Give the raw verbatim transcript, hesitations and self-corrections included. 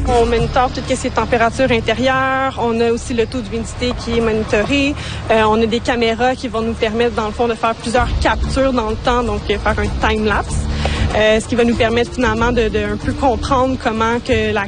On monitore toutes ces températures intérieures. On a aussi le taux d'humidité qui est monitoré. Euh, on a des caméras qui vont nous permettre, dans le fond, de faire plusieurs captures dans le temps, donc euh, faire un time-lapse. Euh, ce qui va nous permettre finalement de, de un peu comprendre comment que la